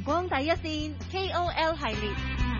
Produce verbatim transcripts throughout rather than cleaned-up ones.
光第一線 K O L 系列。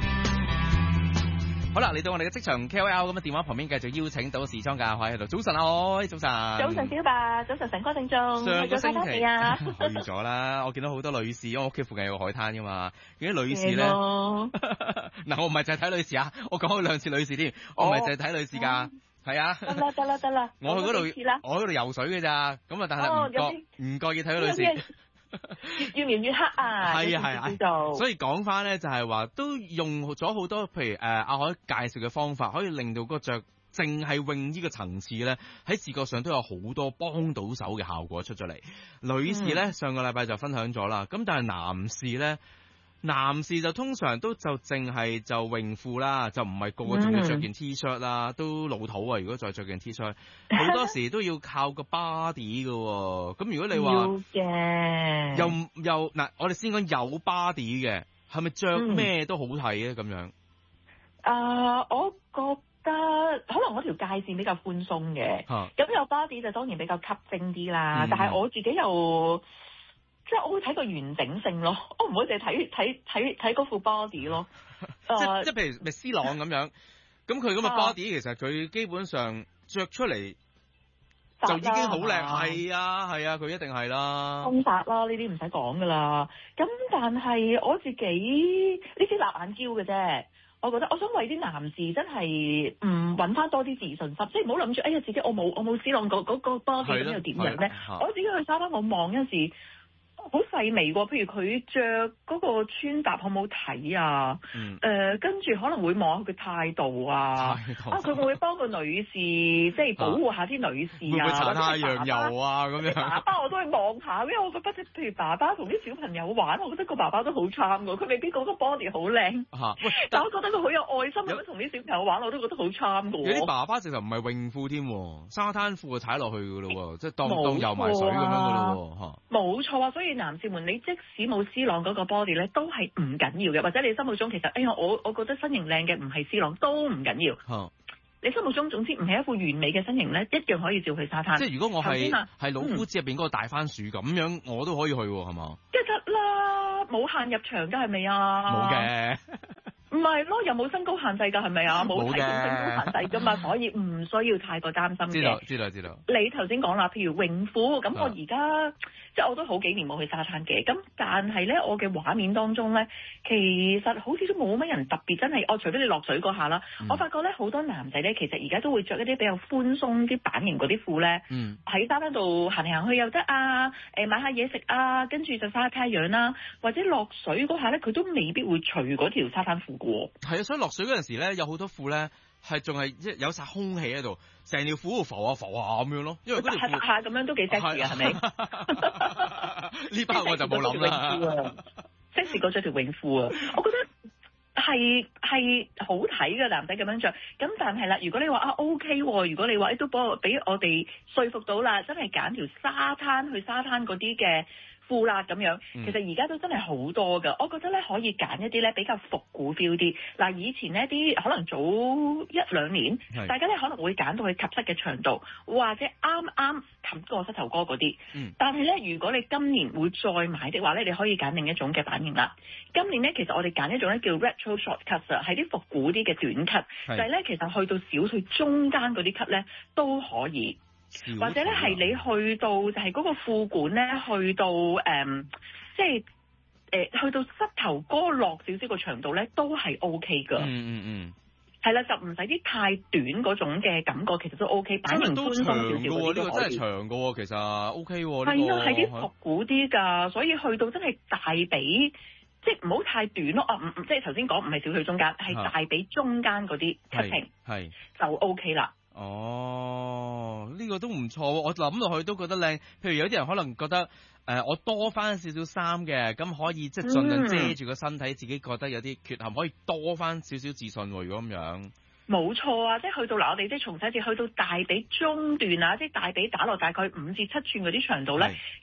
好啦，嚟到我哋嘅職場 K O L 咁啊，電話旁邊繼續邀請到時裝界阿海喺度。早晨啊，海，早晨。 早晨小白，早晨成哥聽眾。 上個星期去啊， 去咗啦。我見到好多女士，因為我屋企附近有個海灘噶嘛。見啲女士咧，嗱我唔係淨係睇女士啊，我講咗兩次女士添，我唔係淨係睇女士㗎。係啊， 得啦得啦得啦， 我去嗰度，我喺度游水嘅咋，咁啊但係唔覺唔覺意睇到女士， 越描越黑啊， 係啊係啊，所以講翻咧就係話都用咗好多，譬如誒阿海介紹嘅方法，可以令到嗰個着淨係泳衣嘅層次咧喺視覺上都有好多幫到手嘅效果出咗嚟。女士咧、嗯、上個禮拜就分享咗啦，咁但係男士咧。男士就通常都就淨係就泳褲啦，就唔係個個仲要着件 T 恤啦，都老土啊！如果再着件 T 恤，好多時都要靠個 body 嘅喎。咁如果你話又又嗱，我哋先講有 body 嘅，係咪着咩都好睇咧？咁樣？ 啊、呃，我覺得可能我條界線比較寬鬆嘅，咁、啊、有 body 就當然比較吸睛啲啦。嗯、但係我自己又。即係我會睇個完整性咯，我唔會淨係睇睇睇睇嗰副 body 咯。 即即係譬如咪 C 朗咁樣，咁佢咁嘅 body 其實佢基本上着出嚟就已經好靚，係啊係啊，佢、啊、一定係啦。風殺啦，呢啲唔使講噶啦。咁但係我自己呢啲立眼嬌嘅啫。我覺得我想為啲男士真係唔揾翻多啲自信心，即係唔好諗住哎呀自己我冇我冇 C 朗嗰嗰個 body 咁又點樣咧？我自己去沙灘我望嗰陣時。好細微喎，譬如佢着嗰個穿搭好唔好睇啊？誒、嗯呃，跟住可能會望下佢態度啊，度啊，佢會唔會幫個女士即係保護下啲女士啊？會唔會搽太陽油啊？咁樣爸爸我都會望下，因為我覺得譬如爸爸同啲小朋友玩，我覺得個爸爸都好慘㗎，佢未必嗰個 body 好靚，啊、但我覺得佢好有愛心咁樣同啲小朋友玩，我都覺得好慘㗎。有啲爸爸直頭唔係泳褲添，沙灘褲就踩落去㗎咯喎，即係當當游埋水咁樣㗎咯喎。冇錯啊，所以。男士們，你即使冇 C 朗嗰個 body 咧，都係唔緊要嘅。或者你心目中其實，哎呀，我我覺得身形靚嘅唔係 C 朗都唔緊要。嗯、你心目中總之唔係一副完美嘅身形咧，一樣可以照去沙灘。即係如果我係係老夫子入邊嗰個大番薯咁樣，我都可以去喎，係嘛？梗係得啦，冇限入場㗎係咪啊？冇嘅。唔係咯，又冇身高限制㗎，係咪啊？冇體重身高限制㗎嘛，所以唔需要太過擔心嘅。知道，知道，知道。你頭先講啦，譬如泳褲，咁我而家即係我都好幾年冇去沙灘嘅，咁但係咧，我嘅畫面當中咧，其實好似都冇乜人特別真係，哦，除非你落水嗰下啦，嗯、我發覺咧好多男仔咧，其實而家都會着一啲比較寬鬆啲版型嗰啲褲咧，喺、嗯、沙灘度行嚟行去又得啊，誒買下嘢食啊，跟住就曬太陽啦，或者落水嗰下咧，佢都未必會除嗰條沙灘褲。係啊，所以落水嗰陣時咧，有好多褲咧係仲係即係有晒空氣喺度，成條褲浮下浮下咁樣咯。因為嗰條褲下咁樣都幾 sexy 嘅，係咪？呢班我就冇諗啦。sexy 過着條泳褲啊，我覺得係係好睇嘅男仔咁樣着。咁但係啦，如果你話啊 OK，如果你話都幫我俾我哋說服到啦，真係揀條沙灘去沙灘嗰啲嘅。褲啦咁樣，其實而家都真係好多㗎。我覺得咧可以揀一啲咧比較復古 feel 啲。嗱，以前呢啲可能早一兩年，大家咧可能會揀到去及膝嘅長度，或者啱啱冚過膝頭哥嗰啲。嗯。但係咧，如果你今年會再買的話咧，你可以揀另一種嘅版型啦。今年咧，其實我哋揀一種咧叫 retro short cut 啊，係啲復古啲嘅短 cut，就係咧其實去到小腿中間嗰啲 cut 咧都可以。或者咧係你去到就係嗰個褲管咧，去到誒、嗯，即係誒、呃、去到膝頭哥落少少個長度咧，都係 O K 噶。嗯嗯嗯，係啦，就唔使啲太短嗰種嘅感覺，其實都 O K。版型寬鬆少少嗰啲都可以。呢個真係長噶喎，其實 O K 喎。係啊，係啲復古啲㗎，所以去到真係大髀，即係唔好太短咯。啊，唔即係頭先講唔係小腿中間，係大髀中間嗰啲 cutting 係就 O K 啦。 哦，呢、這個都唔錯，我諗落去都覺得靚。譬如有啲人可能覺得，誒、呃，我多翻少少衫嘅，咁可以即係盡量遮住個身體，嗯、自己覺得有啲缺陷，可以多翻少少自信。如果咁樣，冇錯啊，即係去到嗱，我哋即係從細至去到大髀中段啊，即係大髀打落大概五至七寸嗰啲長度咧。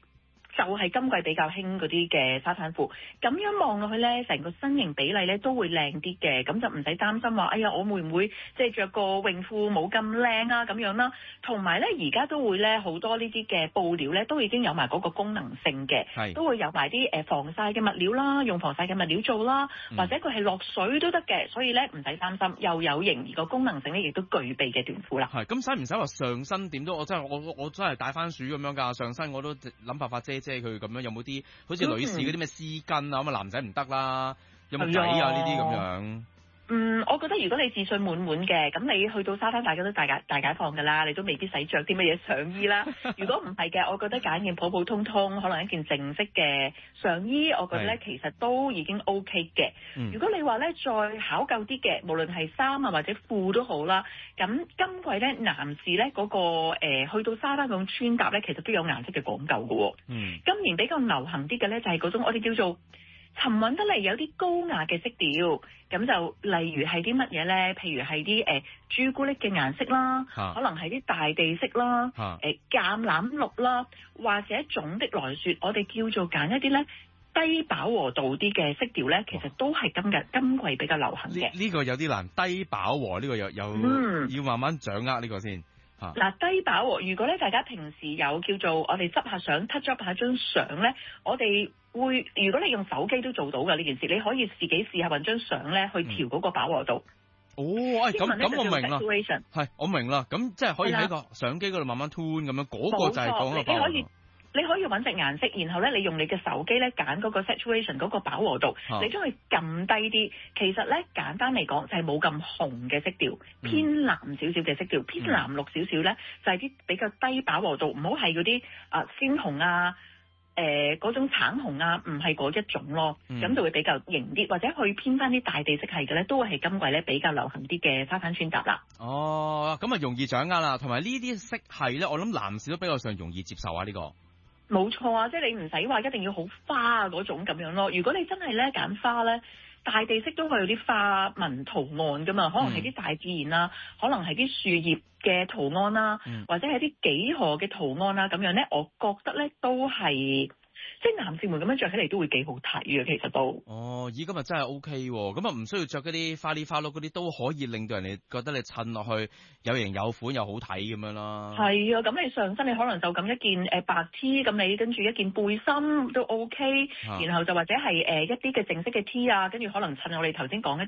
就係、是、今季比較興嗰啲嘅沙灘褲，咁樣望落去咧，成個身形比例咧都會靚啲嘅，咁就唔使擔心話，哎呀，我會唔會即係着個泳褲冇咁靚啊咁樣啦。同埋咧，而家都會咧好多呢啲嘅布料咧，都已經有埋嗰個功能性嘅，都會有埋啲誒防曬嘅物料啦，用防曬嘅物料做啦，嗯、或者佢係落水都得嘅，所以咧唔使擔心，又有型而個功能性咧亦都具備嘅短褲啦。 係，咁使唔使話上身點都？我真係我我真係戴番薯咁樣㗎，上身我都諗辦法遮遮佢咁樣，有冇啲好似女士嗰啲咩絲巾啊咁啊？男仔唔得啦，有冇仔啊呢啲咁樣？ 嗯，我覺得如果你自信滿滿嘅，咁你去到沙灘大家都大解大解放㗎啦，你都未必使着啲乜嘢上衣啦。如果唔係嘅，我覺得揀件普普通通，可能一件正式嘅上衣，我覺得咧其實都已經 OK 嘅。嗯、如果你話咧再考究啲嘅，無論係衫啊或者褲都好啦，咁今季咧男士咧嗰、嗰個、呃、去到沙灘嗰種穿搭咧，其實都有顏色嘅講究㗎喎。嗯，今年比較流行啲嘅咧就係嗰種我哋叫做沉穩得嚟有啲高雅嘅色調，咁就例如係啲乜嘢咧？譬如係啲誒朱古力嘅顏色啦，啊、可能係啲大地色啦，誒、啊呃、橄欖綠啦，或者總的來說，我哋叫做揀一啲咧低飽和度啲嘅色調咧，其實都係今日今季比較流行嘅。呢呢、這個有啲難，低飽和呢個有有、嗯、要慢慢掌握呢個先。嗱、 啊，低飽和，如果咧大家平時有叫做我哋執下相 touch up 下張相咧，我哋會如果你用手機都做到㗎呢件事，你可以自己試下揾張相咧去調嗰個飽和度。 嗯、哦，咁咁我明啦，係我明啦，咁即係可以喺個相機嗰度慢慢 tune 咁樣，嗰、那個就係講個飽和度。 你可以揾隻顏色，然後咧你用你嘅手機咧揀嗰個 saturation 嗰個飽和度，啊、你將佢撳低啲。其實咧簡單嚟講就係冇咁紅嘅色調，嗯、偏藍少少嘅色調，偏藍綠少少咧就係、是、啲比較低飽和度，唔好係嗰啲啊鮮紅啊誒嗰、呃、種橙紅啊，唔係嗰一種咯，咁、嗯、就會比較型啲，或者去偏翻啲大地色系嘅咧，都係今季咧比較流行啲嘅沙灘穿搭啦。 哦，咁啊容易掌握啦，同埋呢啲色系咧，我諗男士都比較上容易接受啊呢、呢個。 冇錯啊，即係你唔使話一定要好花啊嗰種咁樣咯。如果你真係咧揀花咧，大地色都係有啲花紋圖案噶嘛，可能係啲大自然啦，嗯、可能係啲樹葉嘅圖案啦，嗯、或者係啲幾何嘅圖案啦，咁樣咧，我覺得咧都係。即係男士們咁樣着起嚟都會幾好睇嘅，其實都。哦， 咦，今日真係 O K 喎，咁啊唔需要着嗰啲花哩花碌嗰啲，都可以令到人哋覺得你襯落去有型有款又好睇咁樣啦。係啊，咁你上身你可能就咁一件誒白 T，咁你跟住一件背心都 O K，啊、然後就或者係誒一啲嘅正式嘅 T 啊，跟住可能襯我哋頭先講一